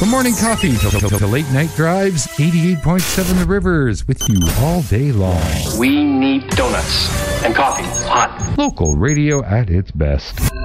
From morning coffee to late night drives, 88.7 The Rivers with you all day long. We need donuts and coffee, hot. Local radio at its best.